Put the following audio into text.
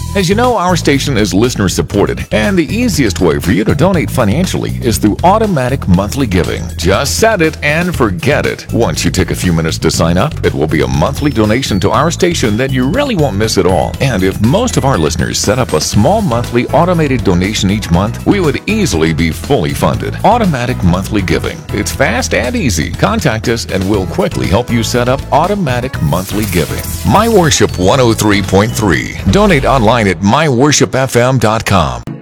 As you know, our station is listener supported, and the easiest way for you to donate financially is through automatic monthly giving. Just set it and forget it. Once you take a few minutes to sign up, it will be a monthly donation to our station that you really won't miss at all. And if most of our listeners set up a small monthly automated donation each month, we would easily be fully funded. Automatic monthly giving. It's fast and easy. Contact us and we'll quickly help you set up automatic monthly giving. My Worship 103.3. Donate online at myworshipfm.com.